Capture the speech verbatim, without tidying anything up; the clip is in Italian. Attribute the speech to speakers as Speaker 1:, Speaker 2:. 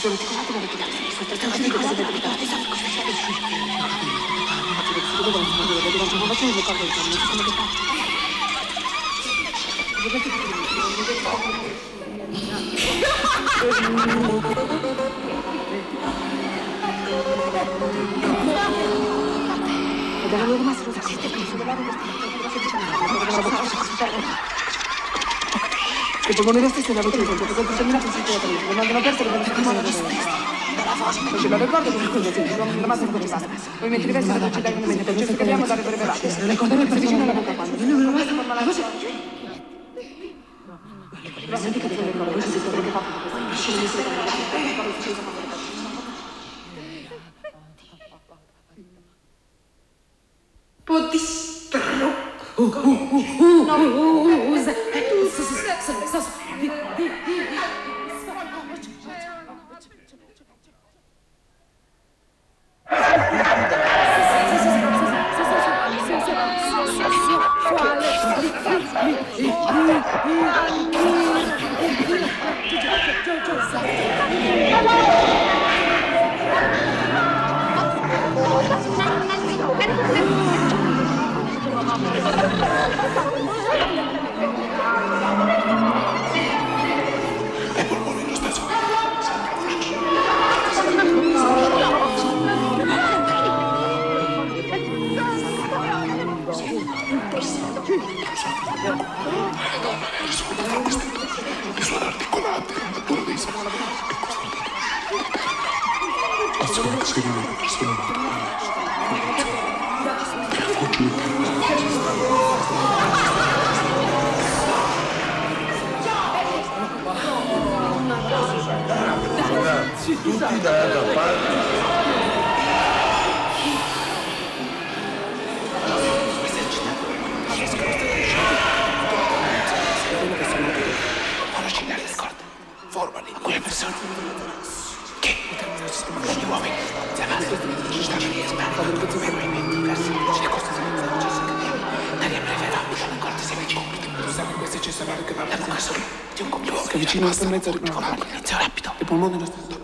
Speaker 1: sono articolati dalle tue sotto sta facendo cose da verità. Non faccio le cose, non so come fa. Ed era l'uomo massimo da sette preso che dopo me stesso la routine, perché quando c'è minato si può non hanno perso le settimane di stress. Ce lo ricordo come scusa, sì, la massa di basta. Poi mentre diversi da ci dai un momento, ci scriviamo dalle prelevate. Non ricordo che vicino alla bocca quando. Non me lo basta formare la voce. Ma senti che te lo ricordo, questo è quello che fa. Scende di strada. Po' di strano. Uh, uh, uh, uh, no, uh, usa. Vicino a mezzo, inizio rapido. Il polmone lo stesso.